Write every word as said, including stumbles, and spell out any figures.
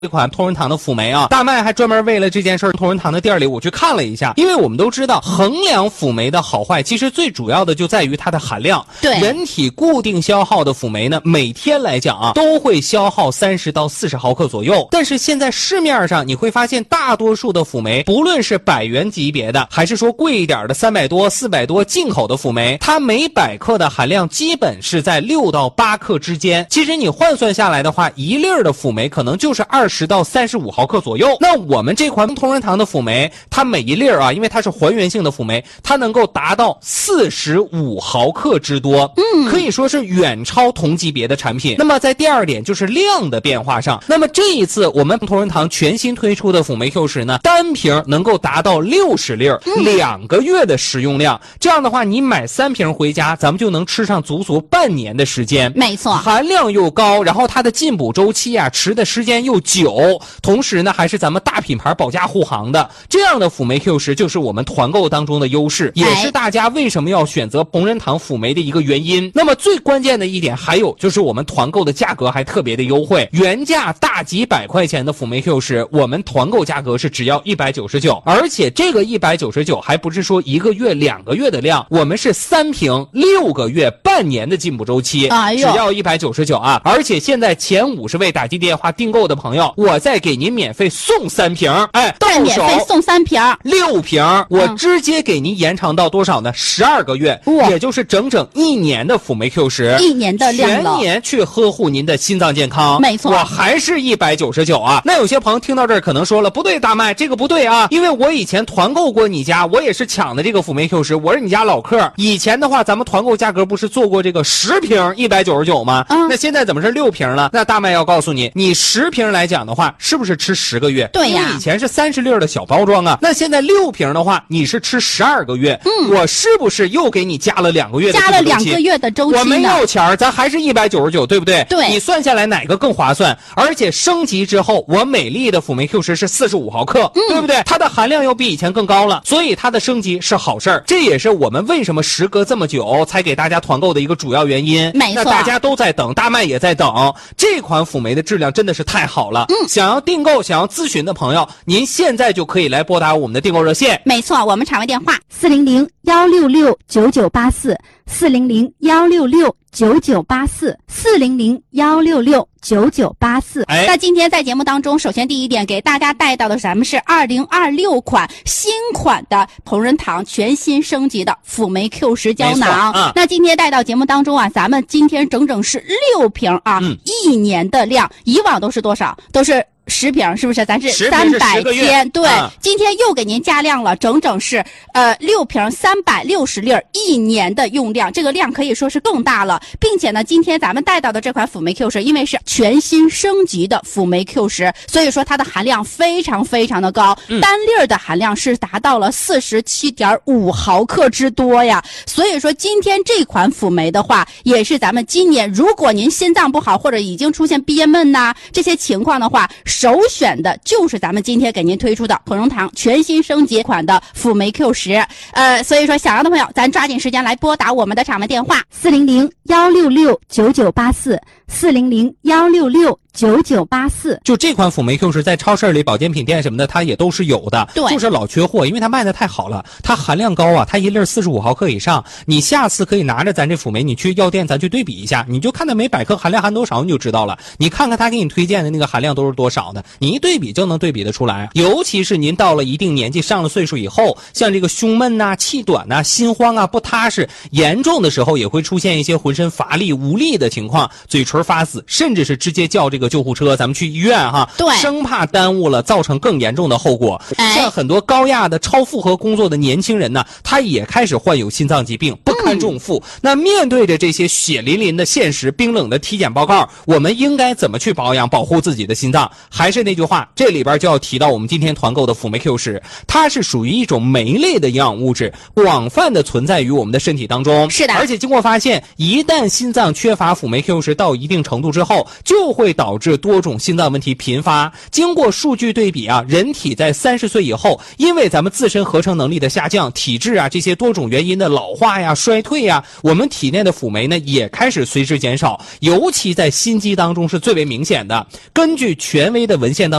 这款同仁堂的辅酶啊，大麦还专门为了这件事儿，同仁堂的店里我去看了一下，因为我们都知道衡量辅酶的好坏，其实最主要的就在于它的含量。 对， 人体固定消耗的辅酶呢，每天来讲啊，都会消耗三十到四十毫克左右。但是现在市面上你会发现，大多数的辅酶，不论是百元级别的，还是说贵一点的三百多、四百多进口的辅酶，它每百克的含量基本是在六到八克之间。其实你换算下来的话，一粒的辅酶可能就是二十到三十五毫克左右。那我们这款同仁堂的辅酶，它每一粒啊，因为它是还原性的辅酶，它能够达到四十五毫克之多，嗯，可以说是远超同级别的产品。那么在第二点就是量的变化上，那么这一次我们同仁堂全新推出的辅酶 Q 十呢，单瓶能够达到六十粒，两个月的食用量。这样的话，你买三瓶回家，咱们就能吃上足足半年的时间。 没错， 含量又高，然后它的进补周期啊，持的时间又久，同时呢，还是咱们大品牌保驾护航的。这样的辅酶 Q 十就是我们团购当中的优势，也是大家为什么要选择同仁堂辅酶的一个原因。那么最关键的一点还有就是我们团购的价格还特别的优惠，原价大几百块钱的辅酶 Q 十，我们团购价格是只要一百九十九，而且这个一百九十九还不是说一个月两个月的量，我们是三瓶六个月半年的进补周期， 哎、 只要一百九十九啊！而且现在前五十位打进电话订购的朋友，我再给您免费送三瓶，哎，到手免费送三瓶， 六瓶，我直接给您延长到多少呢？十二个月，也就是整整一年的辅酶 Q 十， 一年的量了， 全年去呵护您的心脏健康。 没错， 我还是一百九十九啊！那有些朋友听到这儿可能说了，不对，大麦这个不对啊，因为我以前团购过你家，我也是抢的这个辅酶 Q 十，我是你家老客。以前的话，咱们团购价格不是做过这个十瓶一百九十九吗？嗯，那现在怎么是六瓶了？那大麦要告诉你，你十瓶来讲的话，是不是吃十个月？ 对呀， 因为以前是三十粒的小包装啊，那现在六瓶的话，你是吃十二个月。嗯，我是不是又给你加了两个月的？ 加了两个月的周期？ 我没要钱，咱还是一百九十九，对不对？ 对， 你算下来哪个更划算？而且升级之后，我美丽的辅酶 Q 十是四十五毫克，嗯，对不对？它的含量又比以前更高了，所以它的升级是好事儿。这也是我们为什么时隔这么久才给大家团购的一个主要原因。 没错， 那大家都在等，大麦也在等。这款辅酶的质量真的是太好了。嗯，想要订购、想要咨询的朋友，您现在就可以来拨打我们的订购热线。 没错，我们场外电话四零零幺六六九九八四，四零零幺六六九九八四，四零零幺六六九九八四。 哎， 那今天在节目当中，首先第一点给大家带到的咱们是二零二六款新款的同仁堂全新升级的辅酶 Q 十胶囊。 嗯， 那今天带到节目当中啊，咱们今天整整是六瓶啊，嗯，一年的量，以往都是多少？都是十瓶，是不是？咱是三百天，对、嗯，今天又给您加量了，整整是呃六瓶三百六十粒，一年的用量，这个量可以说是更大了，并且呢，今天咱们带到的这款辅酶 Q 十，因为是全新升级的辅酶 Q 十，所以说它的含量非常非常的高，嗯、单粒的含量是达到了四十七点五毫克之多呀。所以说今天这款辅酶的话，也是咱们今年如果您心脏不好或者已经出现憋闷呐、啊、这些情况的话，首选的就是咱们今天给您推出的同仁堂全新升级款的辅酶 Q 十。呃，所以说想要的朋友，咱抓紧时间来拨打我们的场外电话四零零幺六六九九八四，四零零幺六六九九八四。 就这款辅酶 Q 十在超市里、保健品店什么的，它也都是有的， 对， 就是老缺货，因为它卖的太好了，它含量高啊，它一粒四十五毫克以上。你下次可以拿着咱这辅酶，你去药店咱去对比一下，你就看它每百克含量含多少，你就知道了。你看看他给你推荐的那个含量都是多少的，你一对比就能对比得出来。尤其是您到了一定年纪、上了岁数以后，像这个胸闷呐、啊、气短呐、啊、心慌啊、不踏实，严重的时候也会出现一些浑身乏力、无力的情况，嘴唇发紫，甚至是直接叫这个救护车，咱们去医院哈， 对， 生怕耽误了，造成更严重的后果。 哎、 像很多高压的、超负荷工作的年轻人呢，他也开始患有心脏疾病，不堪重负。嗯、那面对着这些血淋淋的现实、冰冷的体检报告，我们应该怎么去保养、保护自己的心脏？还是那句话，这里边就要提到我们今天团购的辅酶 Q 十，它是属于一种酶类的营养物质，广泛的存在于我们的身体当中。 是的， 而且经过发现，一旦心脏缺乏辅酶 Q 十到一定程度之后，就会导致多种心脏问题频发。经过数据对比啊，人体在三十岁以后，因为咱们自身合成能力的下降、体质啊这些多种原因的老化呀、衰衰退呀，我们体内的辅酶呢也开始随之减少，尤其在心肌当中是最为明显的。根据权威的文献当中